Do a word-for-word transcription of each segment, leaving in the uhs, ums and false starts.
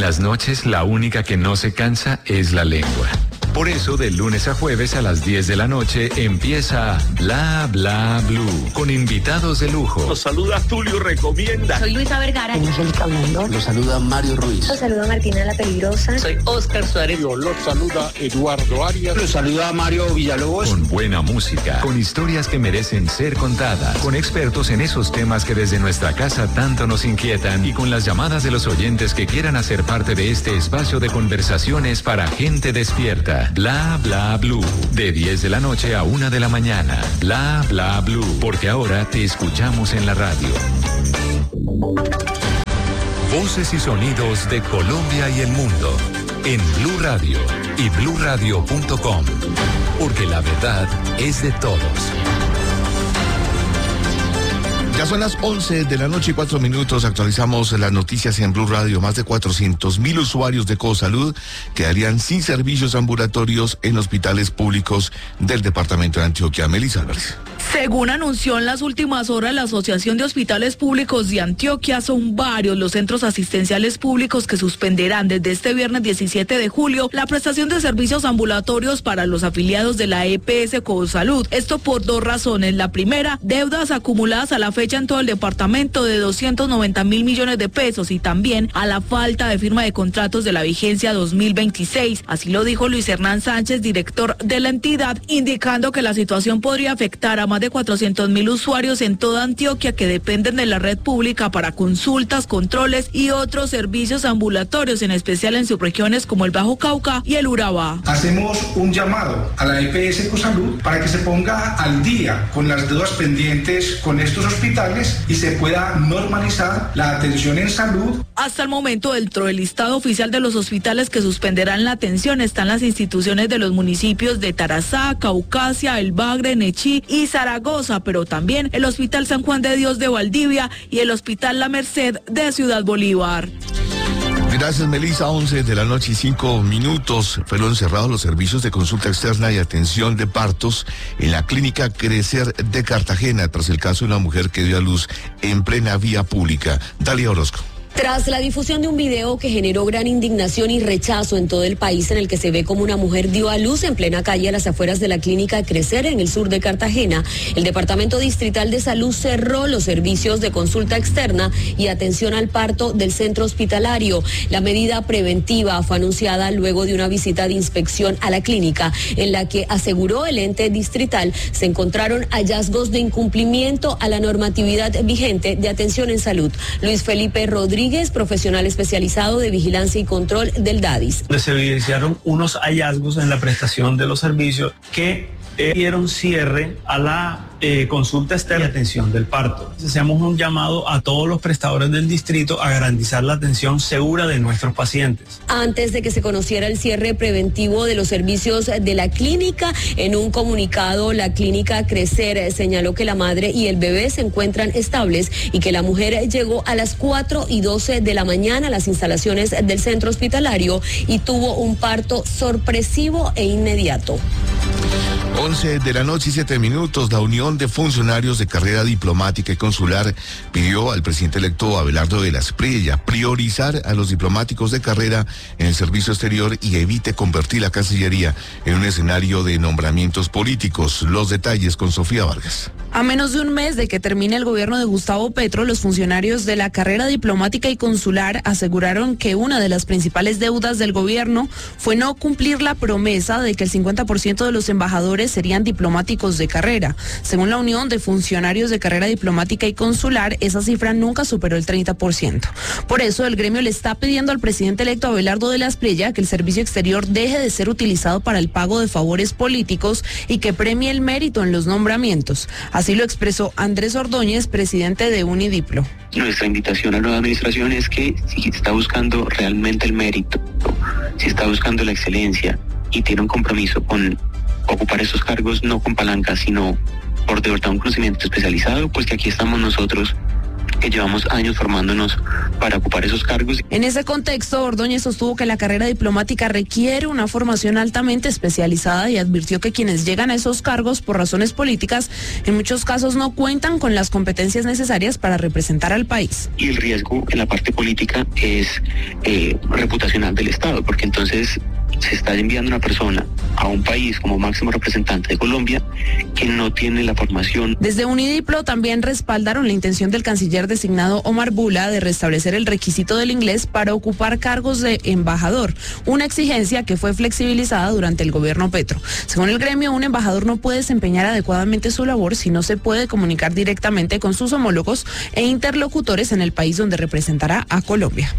las noches la única que no se cansa es la lengua. Por eso, de lunes a jueves a las diez de la noche empieza Bla Bla Blue, con invitados de lujo. Los saluda Tulio Recomienda. Soy Luisa Vergara. Soy Angélica Blandón. Los saluda Mario Ruiz. Los saluda Martina La Peligrosa. Soy Oscar Suárez. Los saluda Eduardo Arias. Los saluda Mario Villalobos. Con buena música, con historias que merecen ser contadas, con expertos en esos temas que desde nuestra casa tanto nos inquietan y con las llamadas de los oyentes que quieran hacer parte de este espacio de conversaciones para gente despierta. Bla Bla Blue, de diez de la noche a una de la mañana. Bla Bla Blue, porque ahora te escuchamos en la radio. Voces y sonidos de Colombia y el mundo en Blue Radio y blue radio punto com, porque la verdad es de todos. Ya son las once de la noche y cuatro minutos. Actualizamos las noticias en Blue Radio. Más de cuatrocientos mil usuarios de Cosalud quedarían sin servicios ambulatorios en hospitales públicos del departamento de Antioquia. Melissa Álvarez. Según anunció en las últimas horas la Asociación de Hospitales Públicos de Antioquia, son varios los centros asistenciales públicos que suspenderán desde este viernes diecisiete de julio la prestación de servicios ambulatorios para los afiliados de la E P S Cosalud. Esto por dos razones. La primera, deudas acumuladas a la fecha en todo el departamento de doscientos noventa mil millones de pesos y también a la falta de firma de contratos de la vigencia dos mil veintiséis. Así lo dijo Luis Hernán Sánchez, director de la entidad, indicando que la situación podría afectar a más de cuatrocientos mil usuarios en toda Antioquia que dependen de la red pública para consultas, controles y otros servicios ambulatorios, en especial en subregiones como el Bajo Cauca y el Urabá. Hacemos un llamado a la E P S Cosalud para que se ponga al día con las deudas pendientes con estos hospitales y se pueda normalizar la atención en salud. Hasta el momento, dentro del listado oficial de los hospitales que suspenderán la atención están las instituciones de los municipios de Tarazá, Caucasia, El Bagre, Nechí y Zaragoza, pero también el Hospital San Juan de Dios de Valdivia y el Hospital La Merced de Ciudad Bolívar. Gracias, Melissa. once de la noche y cinco minutos. Fueron cerrados los servicios de consulta externa y atención de partos en la clínica Crecer de Cartagena tras el caso de una mujer que dio a luz en plena vía pública. Dalia Orozco. Tras la difusión de un video que generó gran indignación y rechazo en todo el país, en el que se ve como una mujer dio a luz en plena calle a las afueras de la clínica Crecer en el sur de Cartagena, el Departamento Distrital de Salud cerró los servicios de consulta externa y atención al parto del centro hospitalario. La medida preventiva fue anunciada luego de una visita de inspección a la clínica, en la que, aseguró el ente distrital, se encontraron hallazgos de incumplimiento a la normatividad vigente de atención en salud. Luis Felipe Rodríguez, profesional especializado de vigilancia y control del DADIS. Se evidenciaron unos hallazgos en la prestación de los servicios que eh, dieron cierre a la eh, consulta externa y atención del parto. Hacemos un llamado a todos los prestadores del distrito a garantizar la atención segura de nuestros pacientes. Antes de que se conociera el cierre preventivo de los servicios de la clínica, en un comunicado, la clínica Crecer señaló que la madre y el bebé se encuentran estables y que la mujer llegó a las cuatro y doce de la mañana a las instalaciones del centro hospitalario y tuvo un parto sorpresivo e inmediato. once de la noche y siete minutos. La Unión de Funcionarios de Carrera Diplomática y Consular pidió al presidente electo Abelardo de la Espriella priorizar a los diplomáticos de carrera en el servicio exterior y evite convertir la Cancillería en un escenario de nombramientos políticos. Los detalles con Sofía Vargas. A menos de un mes de que termine el gobierno de Gustavo Petro, los funcionarios de la carrera diplomática y consular aseguraron que una de las principales deudas del gobierno fue no cumplir la promesa de que el cincuenta por ciento de los embajadores serían diplomáticos de carrera. Según la Unión de Funcionarios de Carrera Diplomática y Consular, esa cifra nunca superó el treinta por ciento. Por eso, el gremio le está pidiendo al presidente electo Abelardo de la Espriella que el servicio exterior deje de ser utilizado para el pago de favores políticos y que premie el mérito en los nombramientos. Así lo expresó Andrés Ordóñez, presidente de Unidiplo. Nuestra invitación a la nueva administración es que si está buscando realmente el mérito, si está buscando la excelencia y tiene un compromiso con ocupar esos cargos no con palanca, sino por de verdad un conocimiento especializado, pues que aquí estamos nosotros que llevamos años formándonos para ocupar esos cargos. En ese contexto, Ordóñez sostuvo que la carrera diplomática requiere una formación altamente especializada y advirtió que quienes llegan a esos cargos por razones políticas en muchos casos no cuentan con las competencias necesarias para representar al país. Y el riesgo en la parte política es eh, reputacional del Estado, porque entonces se está enviando una persona a un país como máximo representante de Colombia que no tiene la formación. Desde Unidiplo también respaldaron la intención del canciller designado Omar Bula de restablecer el requisito del inglés para ocupar cargos de embajador, una exigencia que fue flexibilizada durante el gobierno Petro. Según el gremio, un embajador no puede desempeñar adecuadamente su labor si no se puede comunicar directamente con sus homólogos e interlocutores en el país donde representará a Colombia.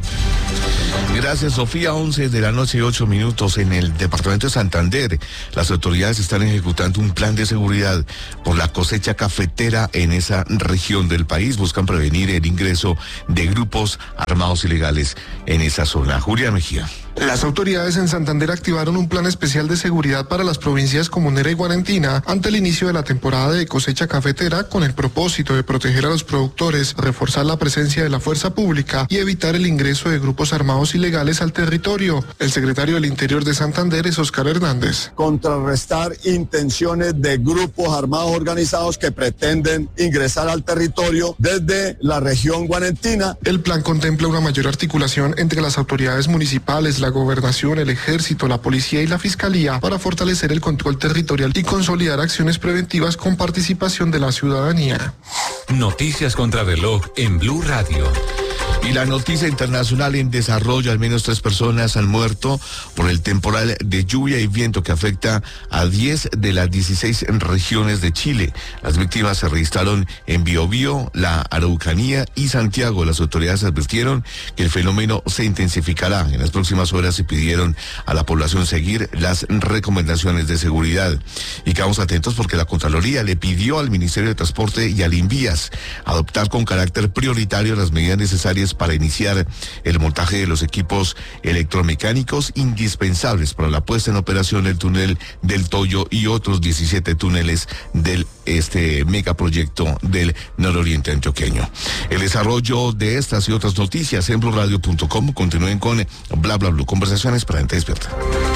Gracias, Sofía. once de la noche y ocho minutos en el departamento de Santander. Las autoridades están ejecutando un plan de seguridad por la cosecha cafetera en esa región del país. Buscan prevenir el ingreso de grupos armados ilegales en esa zona. Julián Mejía. Las autoridades en Santander activaron un plan especial de seguridad para las provincias Comunera y Guarentina ante el inicio de la temporada de cosecha cafetera con el propósito de proteger a los productores, reforzar la presencia de la fuerza pública y evitar el ingreso de grupos armados ilegales al territorio. El secretario del Interior de Santander es Oscar Hernández. Contrarrestar intenciones de grupos armados organizados que pretenden ingresar al territorio desde la región guarentina. El plan contempla una mayor articulación entre las autoridades municipales, la gobernación, el ejército, la policía y la fiscalía para fortalecer el control territorial y consolidar acciones preventivas con participación de la ciudadanía. Noticias contra reloj en Blue Radio. Y la noticia internacional en desarrollo: al menos tres personas han muerto por el temporal de lluvia y viento que afecta a diez de las dieciséis regiones de Chile. Las víctimas se registraron en Biobío, la Araucanía y Santiago. Las autoridades advirtieron que el fenómeno se intensificará en las próximas horas y pidieron a la población seguir las recomendaciones de seguridad. Y quedamos atentos porque la Contraloría le pidió al Ministerio de Transporte y al INVIAS adoptar con carácter prioritario las medidas necesarias para iniciar el montaje de los equipos electromecánicos indispensables para la puesta en operación del túnel del Toyo y otros diecisiete túneles del este megaproyecto del nororiente antioqueño. El desarrollo de estas y otras noticias en blue radio punto com. Continúen con Bla Bla Blue, conversaciones para gente despierta.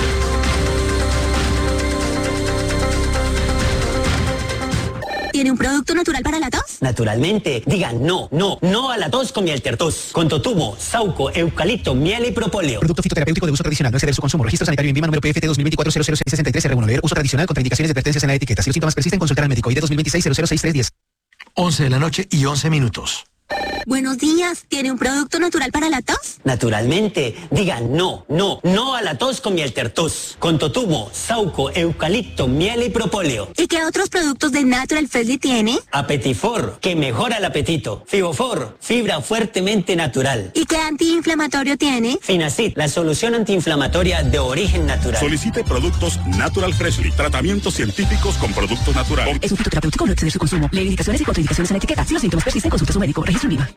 ¿Tiene un producto natural para la tos? Naturalmente. Digan no, no, no a la tos con miel tertos. Con totumo, sauco, eucalipto, miel y propóleo. Producto fitoterapéutico de uso tradicional. No exceder su consumo. Registro sanitario INVIMA número P F T dos mil veinticuatro cero cero seis sesenta y tres R uno. Leer uso tradicional. Contraindicaciones y advertencias en la etiqueta. Si los síntomas persisten, consultar al médico. I D dos mil veintiséis cero cero seis tres diez. once de la noche y once minutos. Buenos días. ¿Tiene un producto natural para la tos? Naturalmente. Digan no, no, no a la tos con miel tertos. Con totumo, sauco, eucalipto, miel y propóleo. ¿Y qué otros productos de Natural Freshly tiene? Apetifor, que mejora el apetito. Fibofor, fibra fuertemente natural. ¿Y qué antiinflamatorio tiene? Finacid, la solución antiinflamatoria de origen natural. Solicite productos Natural Freshly. Tratamientos científicos con productos naturales. Es un fitoterapéutico, no exceder su consumo. Lee indicaciones y contraindicaciones en la etiqueta. Si los síntomas persisten, consulte a su médico. Registro INVIMA.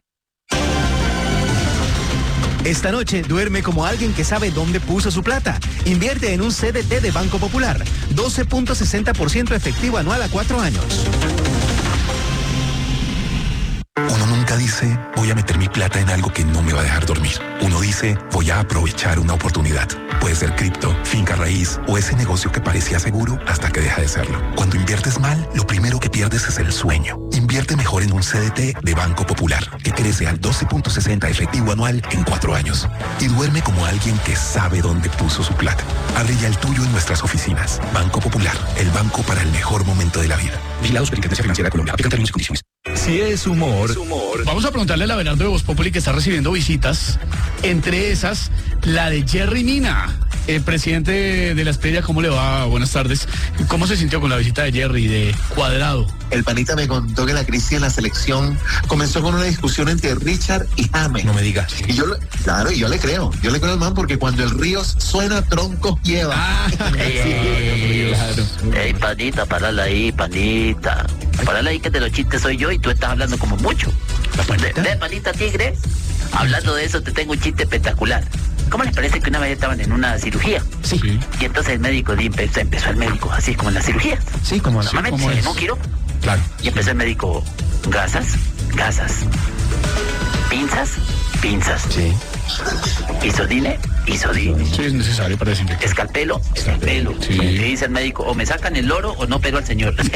Esta noche duerme como alguien que sabe dónde puso su plata. Invierte en un C D T de Banco Popular. doce punto sesenta por ciento efectivo anual a cuatro años. Uno nunca dice, voy a meter mi plata en algo que no me va a dejar dormir. Uno dice, voy a aprovechar una oportunidad. Puede ser cripto, finca raíz o ese negocio que parecía seguro hasta que deja de serlo. Cuando inviertes mal, lo primero que pierdes es el sueño. Invierte mejor en un C D T de Banco Popular, que crece al doce punto sesenta efectivo anual en cuatro años. Y duerme como alguien que sabe dónde puso su plata. Abre ya el tuyo en nuestras oficinas. Banco Popular, el banco para el mejor momento de la vida. Vigilados por Superintendencia Financiera de Colombia. Aplican términos y condiciones. Si es humor, humor. Vamos a preguntarle a la Abelardo de Voz Populi, que está recibiendo visitas, entre esas, la de Jerry Mina, el presidente de la Esprella. ¿Cómo le va? Buenas tardes. ¿Cómo se sintió con la visita de Jerry, de Cuadrado? El panita me contó que la crisis en la selección comenzó con una discusión entre Richard y James. No me digas. Y yo, claro, y yo le creo. Yo le creo al man porque cuando el río suena, troncos lleva. Ah, ey, ey, claro. ey, panita, parala ahí, panita. Parala ahí, que de los chistes soy yo y tú estás hablando como mucho. ¿De, de panita tigre? Hablando de eso, te tengo un chiste espectacular. ¿Cómo les parece que una vez estaban en una cirugía? Sí. Y entonces el médico empezó, empezó el médico, así como en la cirugía. Sí, como normalmente sí, en un quirófano. Claro. Y empezó el médico, gasas, gasas. Pinzas, pinzas. Sí. Isodine, isodine. Sí, es necesario para desinfectar. Escalpelo, escalpelo. Sí. Le dice el médico, o me sacan el loro o no pego al señor. No,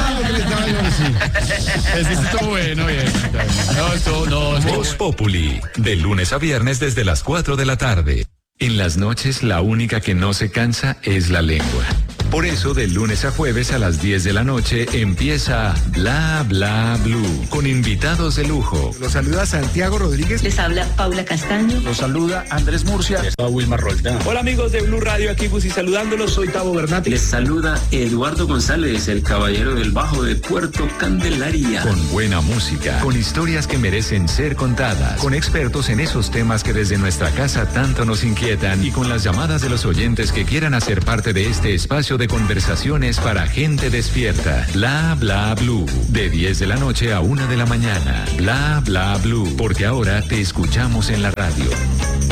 Ese estuvo bueno, bien. No, esto no. Voz Populi, de lunes a viernes desde las cuatro de la tarde. En las noches la única que no se cansa es la lengua. Por eso, de lunes a jueves a las diez de la noche empieza Bla Bla Blue, con invitados de lujo. Los saluda Santiago Rodríguez. Les habla Paula Castaño. Los saluda Andrés Murcia. Les habla Wilmar Roldán. Hola amigos de Blue Radio, aquí Gusi saludándolos. Soy Tavo Bernati. Les saluda Eduardo González, el caballero del bajo de Puerto Candelaria. Con buena música, con historias que merecen ser contadas, con expertos en esos temas que desde nuestra casa tanto nos inquietan y con las llamadas de los oyentes que quieran hacer parte de este espacio de conversaciones para gente despierta. Bla Bla Blue, de diez de la noche a una de la mañana. Bla Bla Blue, porque ahora te escuchamos en la radio.